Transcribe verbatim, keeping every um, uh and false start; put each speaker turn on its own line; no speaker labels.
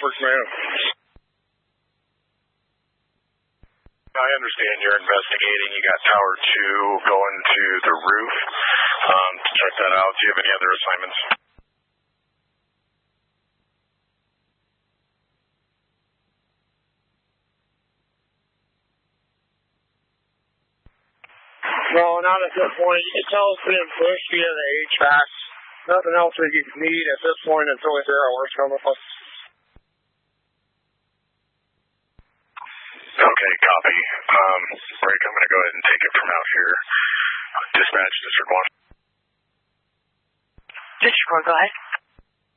First Command.
I understand you're investigating. You got Tower two going to the roof. Um, check that out. Do you have any other assignments?
No, not at this point. You can tell it's being pushed via the H V A C. Nothing else that you need at this point until we figure out where it's coming from.
Okay, copy. Um, Rick, I'm going to go ahead and take it from out here. Dispatch, District one.
District one, go ahead.